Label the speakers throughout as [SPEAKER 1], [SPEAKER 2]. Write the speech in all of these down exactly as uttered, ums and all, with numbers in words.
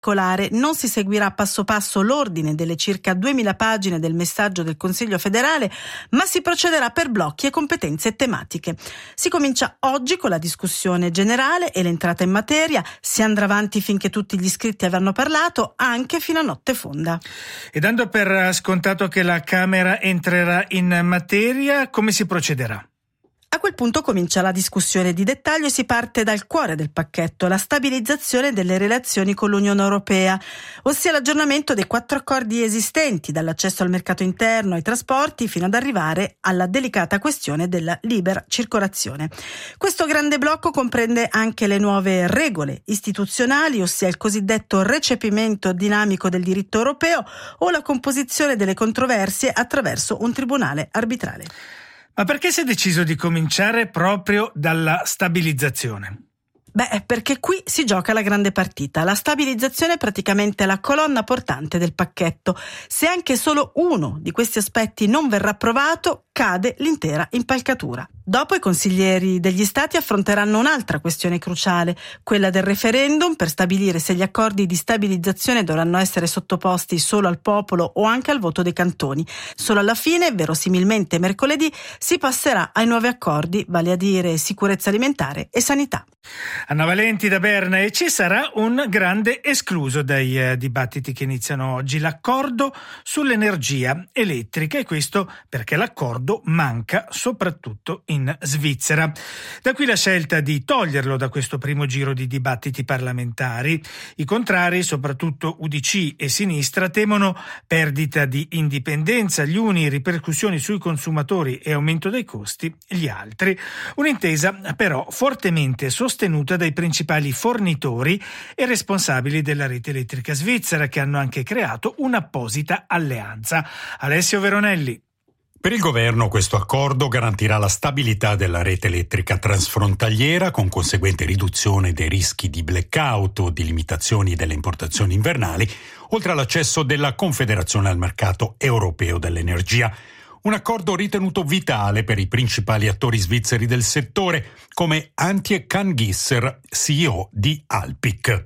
[SPEAKER 1] Non si seguirà passo passo l'ordine delle circa duemila pagine del messaggio del Consiglio federale, ma si procederà per blocchi e competenze tematiche. Si comincia oggi con la discussione generale e l'entrata in materia. Si andrà avanti finché tutti gli iscritti avranno parlato, anche fino a notte fonda.
[SPEAKER 2] E dando per scontato che la Camera entrerà in materia, come si procederà?
[SPEAKER 1] A quel punto comincia la discussione di dettaglio e si parte dal cuore del pacchetto, la stabilizzazione delle relazioni con l'Unione Europea, ossia l'aggiornamento dei quattro accordi esistenti, dall'accesso al mercato interno ai trasporti fino ad arrivare alla delicata questione della libera circolazione. Questo grande blocco comprende anche le nuove regole istituzionali, ossia il cosiddetto recepimento dinamico del diritto europeo o la composizione delle controversie attraverso un tribunale arbitrale.
[SPEAKER 2] Ma perché si è deciso di cominciare proprio dalla stabilizzazione?
[SPEAKER 1] Beh, perché qui si gioca la grande partita. La stabilizzazione è praticamente la colonna portante del pacchetto. Se anche solo uno di questi aspetti non verrà approvato, cade l'intera impalcatura. Dopo i consiglieri degli Stati affronteranno un'altra questione cruciale, quella del referendum per stabilire se gli accordi di stabilizzazione dovranno essere sottoposti solo al popolo o anche al voto dei cantoni. Solo alla fine, verosimilmente mercoledì, si passerà ai nuovi accordi, vale a dire sicurezza alimentare e sanità.
[SPEAKER 2] Anna Valenti da Berna. E ci sarà un grande escluso dai eh, dibattiti che iniziano oggi, l'accordo sull'energia elettrica, e questo perché l'accordo manca soprattutto in Svizzera. Da qui la scelta di toglierlo da questo primo giro di dibattiti parlamentari. I contrari, soprattutto U D C e Sinistra, temono perdita di indipendenza, gli uni ripercussioni sui consumatori e aumento dei costi, gli altri. Un'intesa però fortemente sostenuta dai principali fornitori e responsabili della rete elettrica svizzera, che hanno anche creato un'apposita alleanza. Alessio Veronelli.
[SPEAKER 3] Per il governo questo accordo garantirà la stabilità della rete elettrica transfrontaliera, con conseguente riduzione dei rischi di blackout o di limitazioni delle importazioni invernali, oltre all'accesso della Confederazione al mercato europeo dell'energia. Un accordo ritenuto vitale per i principali attori svizzeri del settore, come Antje Kangisser, C E O di Alpic.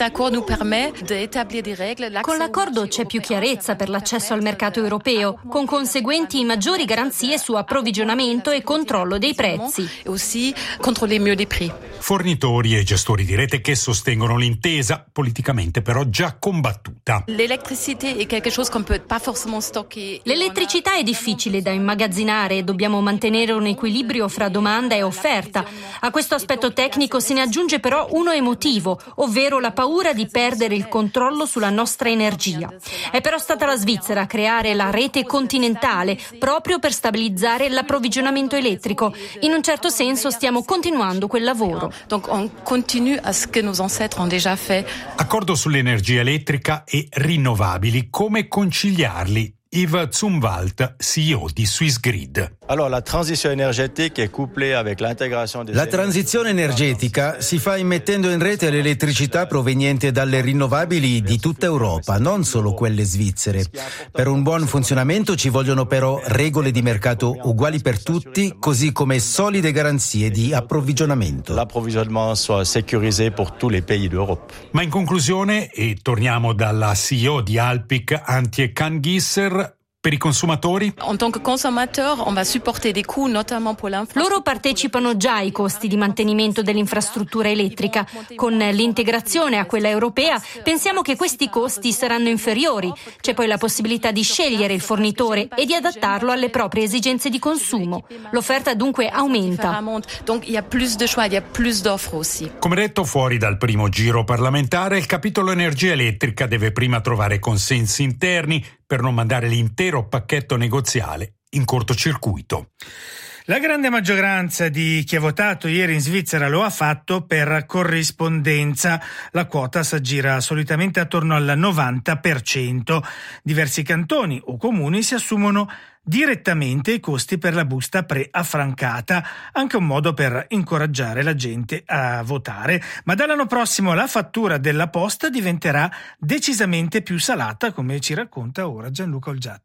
[SPEAKER 4] Con l'accordo c'è più chiarezza per l'accesso al mercato europeo, con conseguenti maggiori garanzie su approvvigionamento e controllo dei prezzi.
[SPEAKER 3] Fornitori e gestori di rete che sostengono l'intesa, politicamente però già combattuta.
[SPEAKER 4] L'elettricità è difficile da immagazzinare e dobbiamo mantenere un equilibrio fra domanda e offerta. A questo aspetto tecnico se ne aggiunge però uno emotivo, ovvero la paura di perdere il controllo sulla nostra energia. È però stata la Svizzera a creare la rete continentale proprio per stabilizzare l'approvvigionamento elettrico. In un certo senso stiamo continuando quel lavoro.
[SPEAKER 3] Accordo sull'energia elettrica e rinnovabili, come conciliarli? Yves Zumwalt, C E O di Swissgrid.
[SPEAKER 5] La transizione energetica si fa immettendo in rete l'elettricità proveniente dalle rinnovabili di tutta Europa, non solo quelle svizzere. Per un buon funzionamento ci vogliono però regole di mercato uguali per tutti, così come solide garanzie di approvvigionamento.
[SPEAKER 3] L'approvvigionnement soit sécurisé pour tous les pays d'Europe. Ma in conclusione, e torniamo dalla C E O di Alpic, Antje Kangisser, per i consumatori?
[SPEAKER 4] Loro partecipano già ai costi di mantenimento dell'infrastruttura elettrica. Con l'integrazione a quella europea pensiamo che questi costi saranno inferiori. C'è poi la possibilità di scegliere il fornitore e di adattarlo alle proprie esigenze di consumo. L'offerta dunque aumenta.
[SPEAKER 3] Come detto, fuori dal primo giro parlamentare, il capitolo energia elettrica deve prima trovare consensi interni per non mandare l'intero pacchetto negoziale in cortocircuito.
[SPEAKER 2] La grande maggioranza di chi ha votato ieri in Svizzera lo ha fatto per corrispondenza. La quota s'aggira solitamente attorno al novanta per cento. Diversi cantoni o comuni si assumono direttamente i costi per la busta preaffrancata, anche un modo per incoraggiare la gente a votare. Ma dall'anno prossimo la fattura della posta diventerà decisamente più salata, come ci racconta ora Gianluca Olgiati.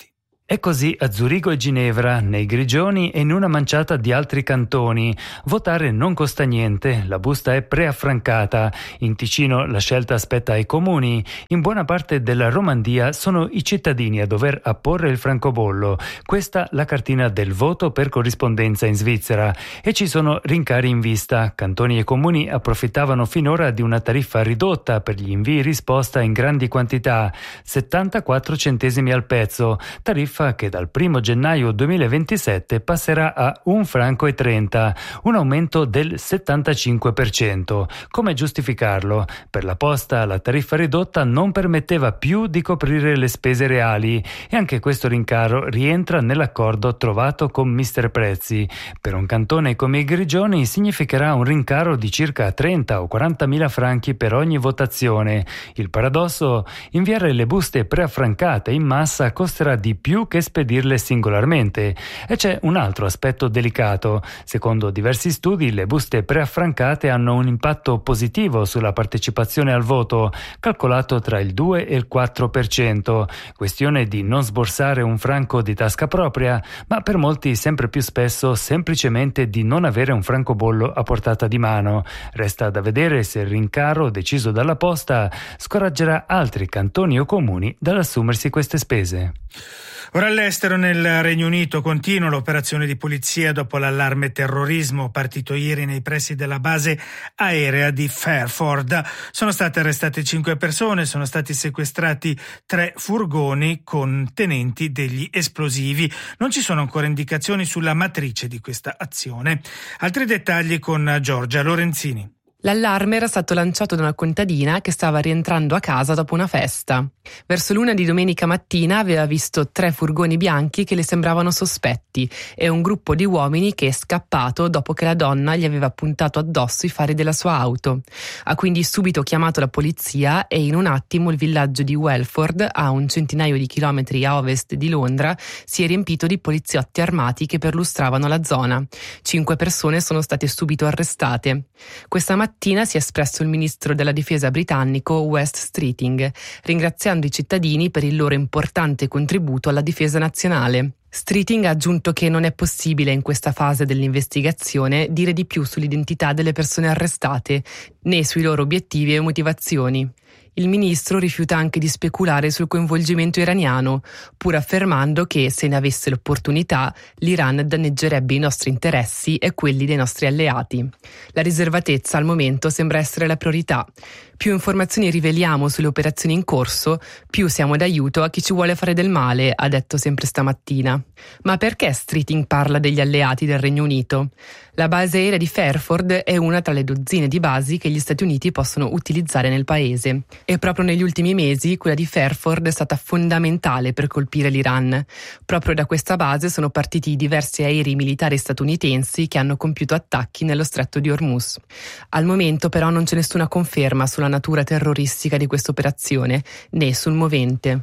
[SPEAKER 6] E così a Zurigo e Ginevra, nei Grigioni e in una manciata di altri cantoni. Votare non costa niente, la busta è preaffrancata. In Ticino la scelta aspetta ai comuni. In buona parte della Romandia sono i cittadini a dover apporre il francobollo. Questa la cartina del voto per corrispondenza in Svizzera. E ci sono rincari in vista. Cantoni e comuni approfittavano finora di una tariffa ridotta per gli invii risposta in grandi quantità, settantaquattro centesimi al pezzo, tariffa che dal primo gennaio duemilaventisette passerà a un franco e trenta, un aumento del settantacinque per cento. Come giustificarlo? Per la posta la tariffa ridotta non permetteva più di coprire le spese reali e anche questo rincaro rientra nell'accordo trovato con Mister Prezzi. Per un cantone come i Grigioni significherà un rincaro di circa trenta o quarantamila franchi per ogni votazione. Il paradosso? Inviare le buste preaffrancate in massa costerà di più che spedirle singolarmente. E c'è un altro aspetto delicato. Secondo diversi studi, le buste preaffrancate hanno un impatto positivo sulla partecipazione al voto, calcolato tra il due e il quattro per cento. Questione di non sborsare un franco di tasca propria, ma per molti sempre più spesso semplicemente di non avere un francobollo a portata di mano. Resta da vedere se il rincaro deciso dalla posta scoraggerà altri cantoni o comuni dall'assumersi queste spese.
[SPEAKER 2] Ora all'estero, nel Regno Unito, continua l'operazione di polizia dopo l'allarme terrorismo partito ieri nei pressi della base aerea di Fairford. Sono state arrestate cinque persone, sono stati sequestrati tre furgoni contenenti degli esplosivi. Non ci sono ancora indicazioni sulla matrice di questa azione. Altri dettagli con Giorgia Lorenzini.
[SPEAKER 7] L'allarme era stato lanciato da una contadina che stava rientrando a casa dopo una festa. Verso l'una di domenica mattina aveva visto tre furgoni bianchi che le sembravano sospetti e un gruppo di uomini che è scappato dopo che la donna gli aveva puntato addosso i fari della sua auto. Ha quindi subito chiamato la polizia e in un attimo il villaggio di Welford, a un centinaio di chilometri a ovest di Londra, si è riempito di poliziotti armati che perlustravano la zona. Cinque persone sono state subito arrestate. Questa mattina si è espresso il ministro della difesa britannico West Streeting, ringraziando i cittadini per il loro importante contributo alla difesa nazionale. Streeting ha aggiunto che non è possibile in questa fase dell'investigazione dire di più sull'identità delle persone arrestate, né sui loro obiettivi e motivazioni. Il ministro rifiuta anche di speculare sul coinvolgimento iraniano, pur affermando che, se ne avesse l'opportunità, l'Iran danneggerebbe i nostri interessi e quelli dei nostri alleati. La riservatezza al momento sembra essere la priorità. Più informazioni riveliamo sulle operazioni in corso, più siamo d'aiuto a chi ci vuole fare del male, ha detto sempre stamattina. Ma perché Streeting parla degli alleati del Regno Unito? La base aerea di Fairford è una tra le dozzine di basi che gli Stati Uniti possono utilizzare nel paese. E proprio negli ultimi mesi quella di Fairford è stata fondamentale per colpire l'Iran. Proprio da questa base sono partiti diversi aerei militari statunitensi che hanno compiuto attacchi nello stretto di Hormuz. Al momento però non c'è nessuna conferma sulla natura terroristica di questa operazione, né sul movente.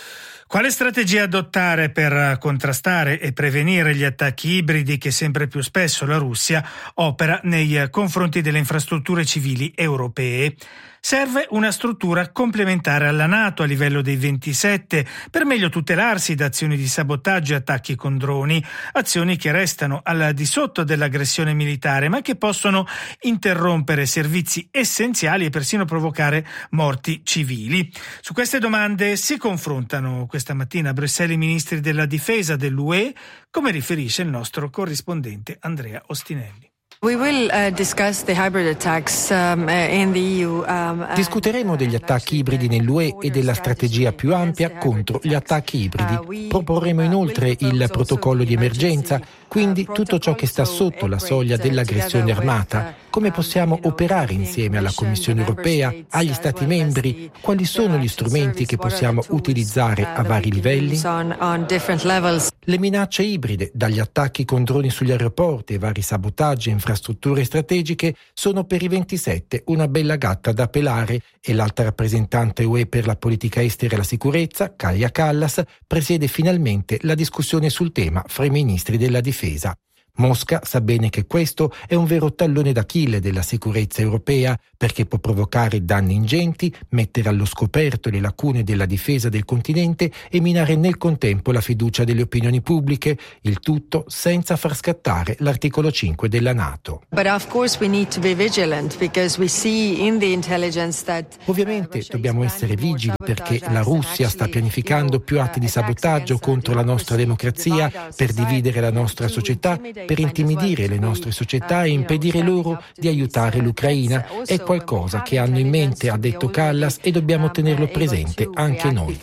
[SPEAKER 2] Quale strategia adottare per contrastare e prevenire gli attacchi ibridi che sempre più spesso la Russia opera nei confronti delle infrastrutture civili europee? Serve una struttura complementare alla NATO a livello dei ventisette per meglio tutelarsi da azioni di sabotaggio e attacchi con droni, azioni che restano al di sotto dell'aggressione militare ma che possono interrompere servizi essenziali e persino provocare morti civili. Su queste domande si confrontano questa mattina a Bruxelles i ministri della difesa dell'U E, come riferisce il nostro corrispondente Andrea Ostinelli.
[SPEAKER 8] We will, uh, discuss the hybrid attacks, um, in the E U, um,
[SPEAKER 9] Discuteremo degli attacchi ibridi nell'U E e della strategia più ampia contro gli attacchi ibridi. Proporremo inoltre il protocollo di emergenza, quindi tutto ciò che sta sotto la soglia dell'aggressione armata. Come possiamo operare insieme alla Commissione europea, agli Stati membri? Quali sono gli strumenti che possiamo utilizzare a vari livelli? Le minacce ibride, dagli attacchi con droni sugli aeroporti e vari sabotaggi e infrastrutture strategiche, sono per i ventisette una bella gatta da pelare e l'alta rappresentante U E per la politica estera e la sicurezza, Kaja Kallas, presiede finalmente la discussione sul tema fra i ministri della difesa. Mosca sa bene che questo è un vero tallone d'Achille della sicurezza europea, perché può provocare danni ingenti, mettere allo scoperto le lacune della difesa del continente e minare nel contempo la fiducia delle opinioni pubbliche, il tutto senza far scattare l'articolo cinque della NATO. Ovviamente dobbiamo essere vigili perché la Russia sta pianificando più atti di sabotaggio contro la nostra democrazia per dividere la nostra società, per intimidire le nostre società e impedire loro di aiutare l'Ucraina. È qualcosa che hanno in mente, ha detto Kallas, e dobbiamo tenerlo presente anche noi.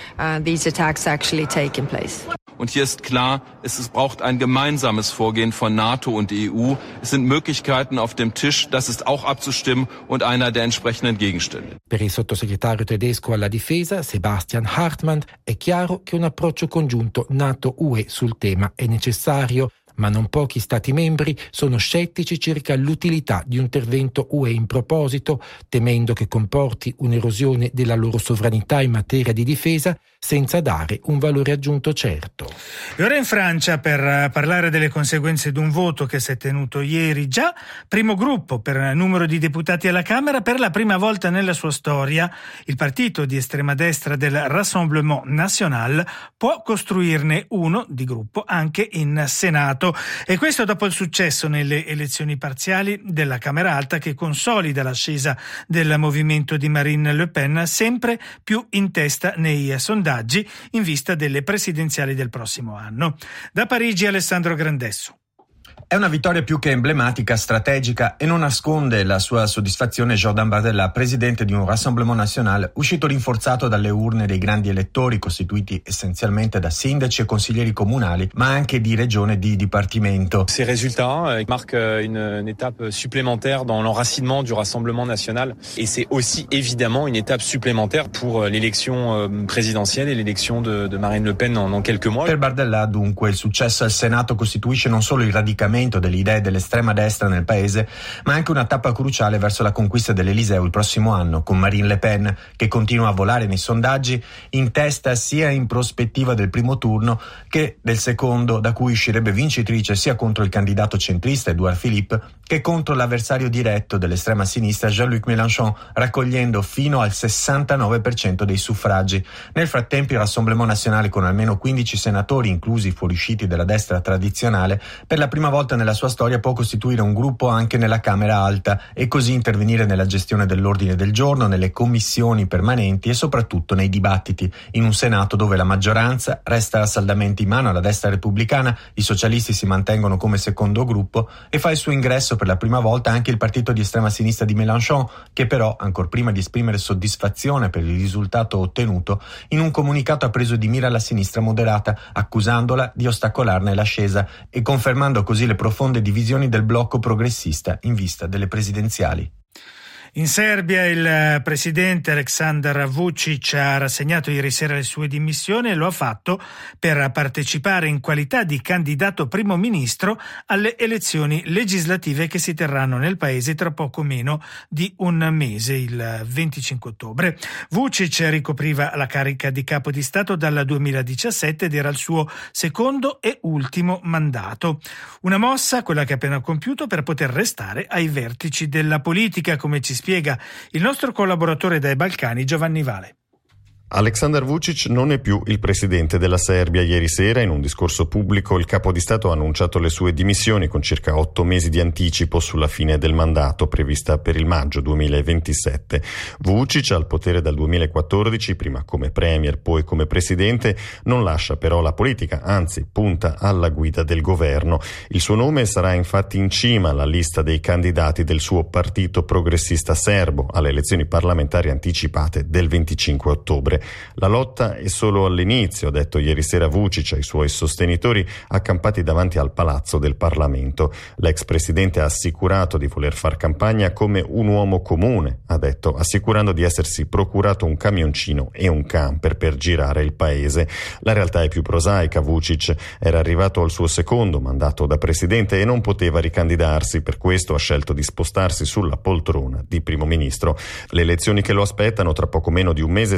[SPEAKER 10] Und hier ist klar, es braucht ein gemeinsames Vorgehen von NATO und E U. Es sind Möglichkeiten auf dem Tisch, das ist auch abzustimmen und einer der entsprechenden Gegenstände.
[SPEAKER 9] Per il sottosegretario tedesco alla difesa, Sebastian Hartmann, è chiaro che un approccio congiunto NATO-U E sul tema è necessario, ma non pochi Stati membri sono scettici circa l'utilità di un intervento U E in proposito, temendo che comporti un'erosione della loro sovranità in materia di difesa senza dare un valore aggiunto certo.
[SPEAKER 2] E ora in Francia per parlare delle conseguenze di un voto che si è tenuto ieri. Già primo gruppo per numero di deputati alla Camera, per la prima volta nella sua storia il partito di estrema destra del Rassemblement National può costruirne uno di gruppo anche in Senato, e questo dopo il successo nelle elezioni parziali della Camera Alta, che consolida l'ascesa del movimento di Marine Le Pen sempre più in testa nei sondaggi in vista delle presidenziali del prossimo anno. Da Parigi Alessandro Grandesso.
[SPEAKER 11] È una vittoria più che emblematica, strategica, e non nasconde la sua soddisfazione Jordan Bardella, presidente di un Rassemblement National uscito rinforzato dalle urne dei grandi elettori costituiti essenzialmente da sindaci e consiglieri comunali, ma anche di regione e di dipartimento.
[SPEAKER 12] Ces résultats marquent une, une étape supplémentaire dans l'enracinement du Rassemblement National, et c'est aussi évidemment une étape supplémentaire pour l'élection présidentielle et l'élection de, de Marine Le Pen dans, dans quelques mois.
[SPEAKER 11] Per Bardella dunque il successo al Senato costituisce non solo il radicamento delle idee dell'estrema destra nel paese, ma anche una tappa cruciale verso la conquista dell'Eliseo il prossimo anno, con Marine Le Pen che continua a volare nei sondaggi in testa sia in prospettiva del primo turno che del secondo, da cui uscirebbe vincitrice sia contro il candidato centrista Edouard Philippe che contro l'avversario diretto dell'estrema sinistra Jean-Luc Mélenchon, raccogliendo fino al sessantanove per cento dei suffragi. Nel frattempo il Rassemblement National, con almeno quindici senatori, inclusi fuoriusciti della destra tradizionale, per la prima volta nella sua storia può costituire un gruppo anche nella Camera Alta e così intervenire nella gestione dell'ordine del giorno, nelle commissioni permanenti e soprattutto nei dibattiti, in un Senato dove la maggioranza resta saldamente in mano alla destra repubblicana, i socialisti si mantengono come secondo gruppo e fa il suo ingresso per la prima volta anche il partito di estrema sinistra di Mélenchon, che però, ancor prima di esprimere soddisfazione per il risultato ottenuto, in un comunicato ha preso di mira la sinistra moderata, accusandola di ostacolarne l'ascesa e confermando così le profonde divisioni del blocco progressista in vista delle presidenziali.
[SPEAKER 2] In Serbia il presidente Aleksandar Vučić ha rassegnato ieri sera le sue dimissioni e lo ha fatto per partecipare in qualità di candidato primo ministro alle elezioni legislative che si terranno nel paese tra poco meno di un mese, il venticinque ottobre. Vučić ricopriva la carica di capo di Stato dal duemiladiciassette ed era il suo secondo e ultimo mandato. Una mossa, quella che ha appena compiuto, per poter restare ai vertici della politica, come ci spiega il nostro collaboratore dai Balcani Giovanni Vale.
[SPEAKER 13] Aleksandar Vučić non è più il presidente della Serbia. Ieri sera, in un discorso pubblico, il capo di Stato ha annunciato le sue dimissioni con circa otto mesi di anticipo sulla fine del mandato prevista per il maggio duemilaventisette. Vučić, al potere dal duemilaquattordici, prima come premier, poi come presidente, non lascia però la politica, anzi punta alla guida del governo. Il suo nome sarà infatti in cima alla lista dei candidati del suo partito progressista serbo alle elezioni parlamentari anticipate del venticinque ottobre. La lotta è solo all'inizio, ha detto ieri sera Vučić ai suoi sostenitori accampati davanti al palazzo del Parlamento. L'ex presidente ha assicurato di voler far campagna come un uomo comune, ha detto, assicurando di essersi procurato un camioncino e un camper per girare il paese. La realtà è più prosaica. Vučić era arrivato al suo secondo mandato da presidente e non poteva ricandidarsi, per questo ha scelto di spostarsi sulla poltrona di primo ministro. Le elezioni che lo aspettano tra poco meno di un mese sono però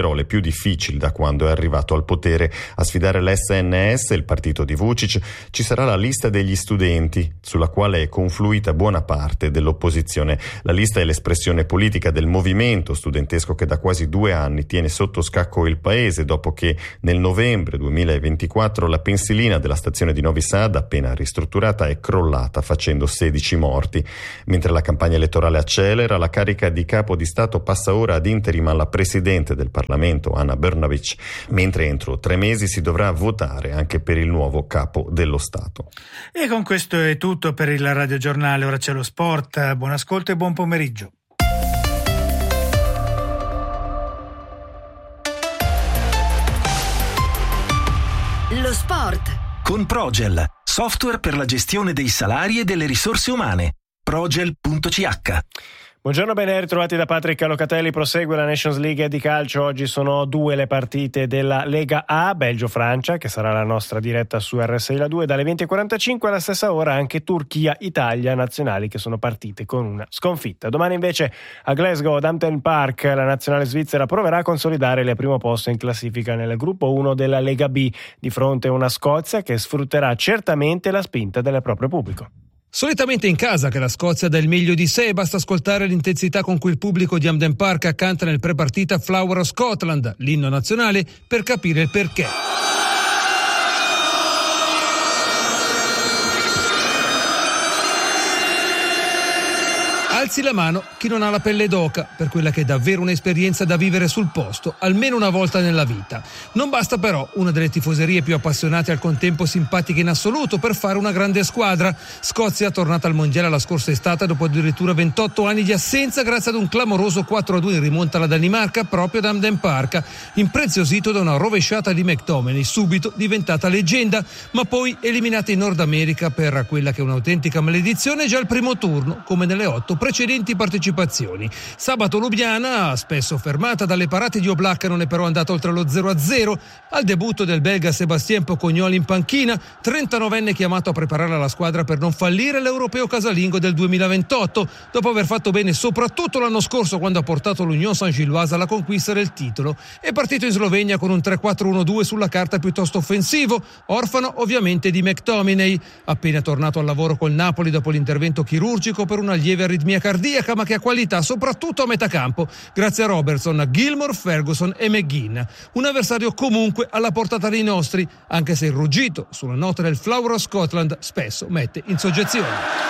[SPEAKER 13] però le più difficili da quando è arrivato al potere. A sfidare l'S N S, il partito di Vučić, ci sarà la lista degli studenti, sulla quale è confluita buona parte dell'opposizione. La lista è l'espressione politica del movimento studentesco che da quasi due anni tiene sotto scacco il paese, dopo che nel novembre duemilaventiquattro la pensilina della stazione di Novi Sad, appena ristrutturata, è crollata facendo sedici morti. Mentre la campagna elettorale accelera, la carica di capo di Stato passa ora ad interim alla Presidente del Parlamento, Ana Brnabić, mentre entro tre mesi si dovrà votare anche per il nuovo capo dello Stato.
[SPEAKER 2] E con questo è tutto per il radiogiornale. Ora c'è lo sport. Buon ascolto e buon pomeriggio.
[SPEAKER 14] Lo sport con Progel, software per la gestione dei salari e delle risorse umane. progel punto c h.
[SPEAKER 15] Buongiorno, ben ritrovati da Patrick Locatelli. Prosegue la Nations League di calcio. Oggi sono due le partite della Lega A, Belgio-Francia, che sarà la nostra diretta su R S I La due dalle venti e quarantacinque, alla stessa ora anche Turchia-Italia, nazionali che sono partite con una sconfitta. Domani invece a Glasgow, ad Hampden Park, la nazionale svizzera proverà a consolidare il primo posto in classifica nel gruppo uno della Lega B, di fronte a una Scozia che sfrutterà certamente la spinta del proprio pubblico.
[SPEAKER 16] Solitamente in casa che la Scozia dà il meglio di sé, basta ascoltare l'intensità con cui il pubblico di Hampden Park canta nel pre-partita Flower of Scotland, l'inno nazionale, per capire il perché. Alzi la mano chi non ha la pelle d'oca per quella che è davvero un'esperienza da vivere sul posto, almeno una volta nella vita. Non basta però una delle tifoserie più appassionate e al contempo simpatiche in assoluto per fare una grande squadra. Scozia, tornata al mondiale la scorsa estate dopo addirittura ventotto anni di assenza grazie ad un clamoroso quattro a due in rimonta alla Danimarca proprio ad Hampden Park, impreziosito da una rovesciata di McTominay, subito diventata leggenda, ma poi eliminata in Nord America per quella che è un'autentica maledizione già al primo turno, come nelle otto precedenti partecipazioni. Sabato Lubiana, spesso fermata dalle parate di Oblak, non è però andata oltre lo zero a zero. Al debutto del belga Sébastien Pocognoli in panchina, trentanovenne chiamato a preparare la squadra per non fallire l'europeo casalingo del duemilaventotto, dopo aver fatto bene soprattutto l'anno scorso quando ha portato l'Union Saint-Gilloise alla conquista del titolo. È partito in Slovenia con un tre quattro uno due sulla carta piuttosto offensivo, orfano ovviamente di McTominay, appena tornato al lavoro col Napoli dopo l'intervento chirurgico per una lieve aritmia cardiaca, ma che ha qualità soprattutto a metà campo grazie a Robertson, Gilmour, Ferguson e McGinn. Un avversario comunque alla portata dei nostri, anche se il ruggito sulla nota del Flower of Scotland spesso mette in soggezione.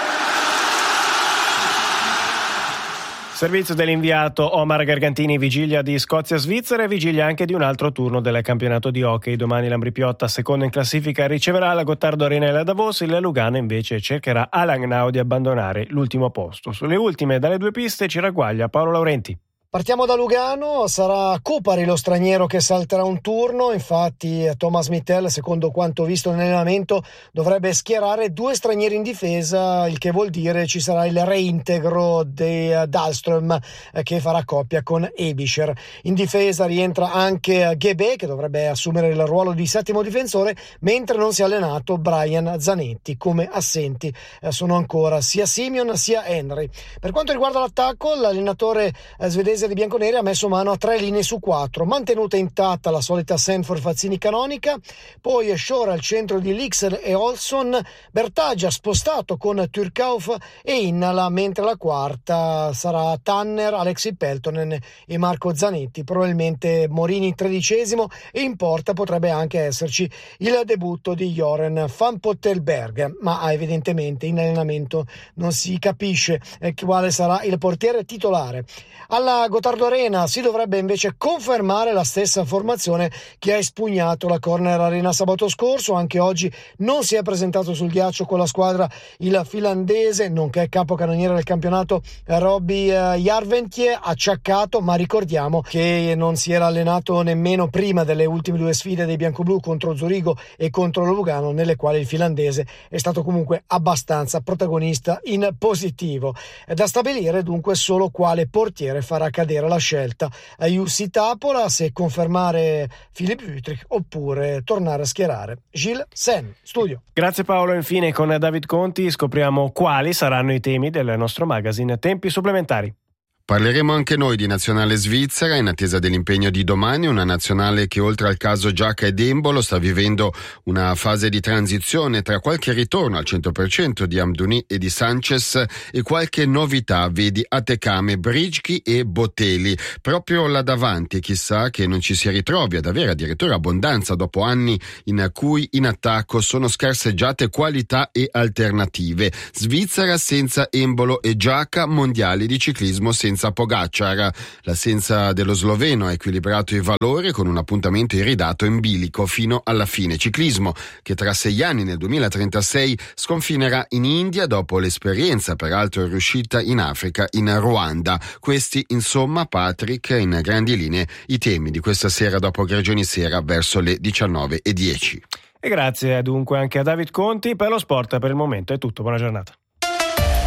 [SPEAKER 15] Servizio dell'inviato Omar Gargantini, vigilia di Scozia-Svizzera e vigilia anche di un altro turno del campionato di hockey. Domani l'Ambri Piotta, secondo in classifica, riceverà la Gottardo Arena e la Davos. Il Lugano invece cercherà a Langnau di abbandonare l'ultimo posto. Sulle ultime dalle due piste ci ragguaglia Paolo Laurenti.
[SPEAKER 17] Partiamo da Lugano, sarà Kupari lo straniero che salterà un turno, infatti Thomas Mittel, secondo quanto visto nell'allenamento, dovrebbe schierare due stranieri in difesa, il che vuol dire ci sarà il reintegro di Dahlström che farà coppia con Ebischer. In difesa rientra anche Ghebe, che dovrebbe assumere il ruolo di settimo difensore, mentre non si è allenato Brian Zanetti. Come assenti sono ancora sia Simeon sia Henry. Per quanto riguarda l'attacco, l'allenatore svedese di bianconeri ha messo mano a tre linee su quattro, mantenuta intatta la solita Sanford Fazzini canonica, poi Shore al centro di Lixer e Olson, Bertaggia spostato con Turkauf e Innala, mentre la quarta sarà Tanner, Alexi Peltonen e Marco Zanetti, probabilmente Morini tredicesimo, e in porta potrebbe anche esserci il debutto di Joren van Pottelberg, ma evidentemente in allenamento non si capisce quale sarà il portiere titolare. Alla Gottardo Arena si dovrebbe invece confermare la stessa formazione che ha espugnato la Corner Arena sabato scorso. Anche oggi non si è presentato sul ghiaccio con la squadra il finlandese, nonché capocannoniere del campionato Robbie Järventie, acciaccato, ma ricordiamo che non si era allenato nemmeno prima delle ultime due sfide dei biancoblù contro Zurigo e contro lo Lugano, nelle quali il finlandese è stato comunque abbastanza protagonista in positivo. È da stabilire dunque solo quale portiere farà cadere la scelta a Jussi Tapola, se confermare Philipp Wüthrich oppure tornare a schierare Gilles Sen. Studio.
[SPEAKER 15] Grazie Paolo. Infine con David Conti scopriamo quali saranno i temi del nostro magazine Tempi Supplementari.
[SPEAKER 18] Parleremo anche noi di nazionale svizzera in attesa dell'impegno di domani, una nazionale che oltre al caso Giacca ed Embolo sta vivendo una fase di transizione tra qualche ritorno al cento per cento di Amdouni e di Sanchez e qualche novità, vedi Atekame, Bricchi e Botelli. Proprio là davanti chissà che non ci si ritrovi ad avere addirittura abbondanza dopo anni in cui in attacco sono scarseggiate qualità e alternative. Svizzera senza Embolo e Giacca, mondiali di ciclismo senza Pogacar. L'assenza dello sloveno ha equilibrato i valori con un appuntamento iridato in bilico fino alla fine. Ciclismo che tra sei anni, nel duemilatrentasei, sconfinerà in India dopo l'esperienza peraltro riuscita in Africa, in Ruanda. Questi insomma, Patrick, in grandi linee i temi di questa sera dopo Grigioni Sera verso le diciannove e dieci.
[SPEAKER 15] E grazie dunque anche a David Conti. Per lo sport per il momento è tutto, buona giornata.